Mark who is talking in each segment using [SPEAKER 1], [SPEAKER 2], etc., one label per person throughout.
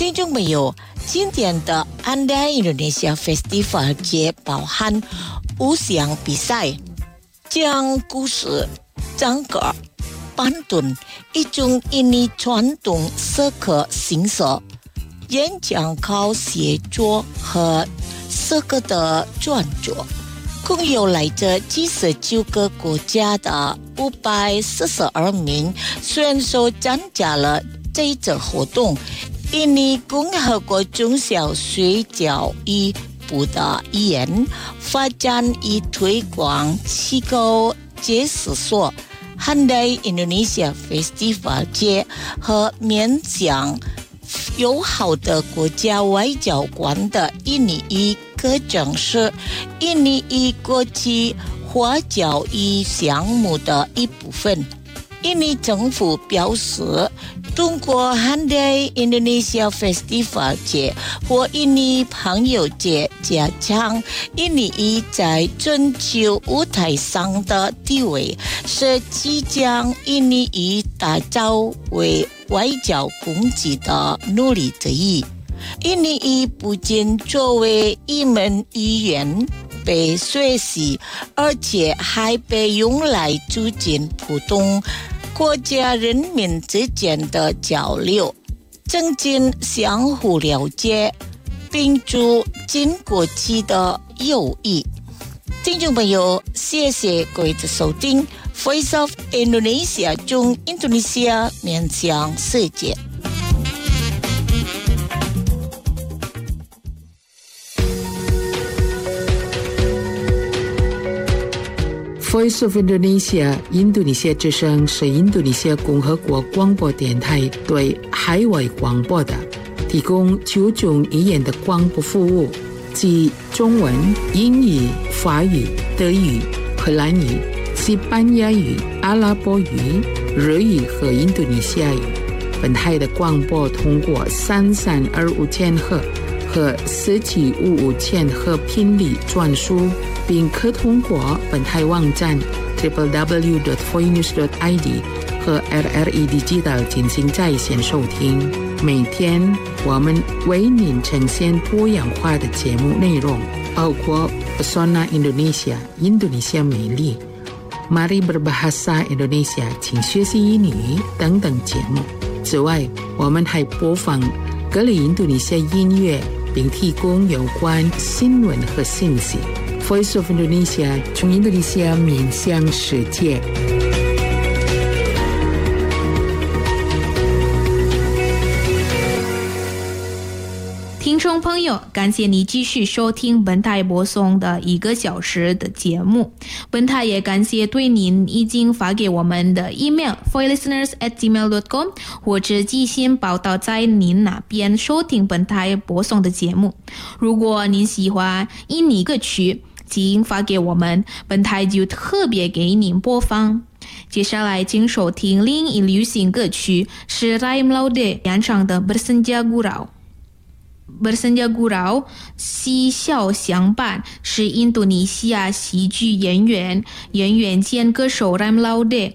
[SPEAKER 1] 听众朋友，今年的安达印度尼西亚 Festival 节包含5项比赛，讲故事、唱歌、板凳、一种印尼传统社科形式、演讲考写作和社科的创作，共有来自79个国家的542名选手参加了这次活动。印尼共和国中小学教育部的言发展与推广机构解释说，汉代印度尼西亚 Festival 节和面向友好的国家外交官的印尼语课程是印尼语国际化教育项目的一部分。印尼政府表示，通过汉代印度尼西亚 Festival 节和印尼朋友节，加强印尼语在全球舞台上的地位，是即将印尼语打造为外交工具的努力之一。印尼语不仅作为一门语言被学习，而且还被用来促进普通国家人民之间的交流，增进相互了解，并促进国际的友谊。听众朋友，谢谢各位的收听 Voice of Indonesia 中印度尼西亚面向世界。
[SPEAKER 2] Voice of Indonesia 印度尼西亚之声是印度尼西亚共和国广播电台对海外广播的提供9种语言的广播服务，即中文、英语、法语、德语、荷兰语、西班牙语、阿拉伯语、日语和印度尼西亚语。本台的广播通过3325千赫和1755千赫频率传输，并可通过本台网站 www.voinews.id 和 RRI Digital 进行在线收听。每天我们为您呈现多样化的节目内容，包括 Pesona Indonesia 印度尼西亚美丽、Mari Berbahasa Indonesia 请学习英语等等节目。此外，我们还播放各类印度尼西亚音乐，并提供有关新闻和信息。Voice of Indonesia 从印度尼西亚面向世界。
[SPEAKER 3] 听众朋友，感谢你继续收听本台播送的1个小时的节目。本台也感谢对您已经发给我们的 email voicelisteners@gmail.com 或者寄信报道在您那边收听本台播送的节目。如果您喜欢印尼歌曲，请发给我们，本台就特别给您播放。接下来请收听另一流行歌曲，是 Raim Laude 演唱的 Bersenja Gurau。Bersenja Gurau 嬉笑相伴是印度尼西亚喜剧演员兼歌手 Raim Laude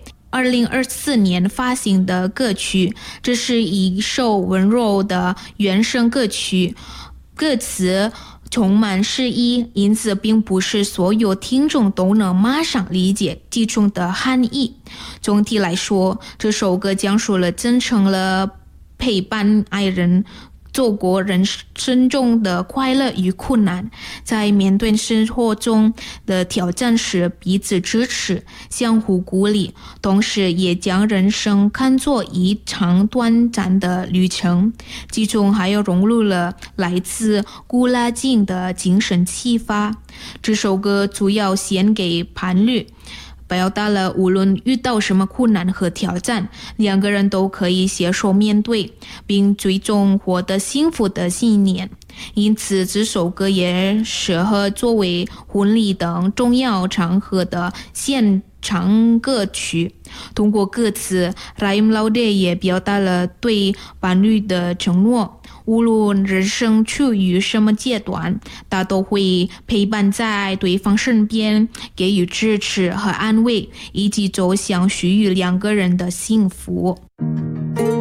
[SPEAKER 3] 2024年发行的歌曲，这是一首温柔的原声歌曲，歌词充满诗意，因此并不是所有听众都能马上理解其中的含义。总体来说，这首歌讲述了真诚了陪伴爱人走过人生中的快乐与困难，在面对生活中的挑战时彼此支持，相互鼓励，同时也将人生看作一场短暂的旅程。其中还有融入了来自古拉经的精神启发。这首歌主要献给伴侣，表达了无论遇到什么困难和挑战，两个人都可以携手面对，并最终获得幸福的信念。因此这首歌也适合作为婚礼等重要场合的现场歌曲。通过歌词， Raim Laude 也表达了对伴侣的承诺，无论人生处于什么阶段，他都会陪伴在对方身边，给予支持和安慰，以及走向属于两个人的幸福。